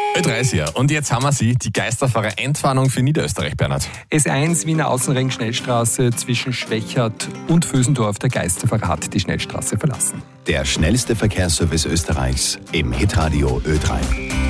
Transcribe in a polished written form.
Ö30 und jetzt haben wir sie, die Geisterfahrer-Endwarnung für Niederösterreich, Bernhard. S1 Wiener Außenring Schnellstraße zwischen Schwächert und Vösendorf. Der Geisterfahrer hat die Schnellstraße verlassen. Der schnellste Verkehrsservice Österreichs im Hitradio Ö3.